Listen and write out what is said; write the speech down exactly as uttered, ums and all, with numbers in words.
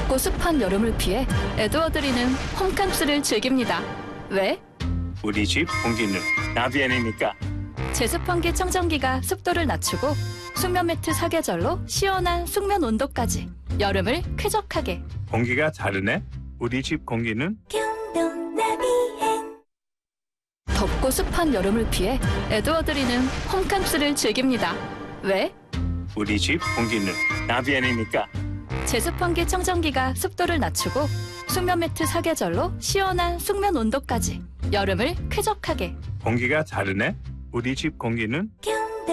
덥고 습한 여름을 피해 에드워드리는 홈캠프를 즐깁니다. 왜? 우리 집 공기는 나비엔이니까. 제습 환기 청정기가 습도를 낮추고 숙면 매트 사계절로 시원한 숙면 온도까지 여름을 쾌적하게. 공기가 다르네. 우리 집 공기는 덥고 습한 여름을 피해 에드워드리는 홈캠프를 즐깁니다. 왜? 우리 집 공기는 나비엔이니까. 제습 환기 청정기가 습도를 낮추고 숙면 매트 사계절로 시원한 숙면 온도까지 여름을 쾌적하게. 공기가 다르네. 우리 집 공기는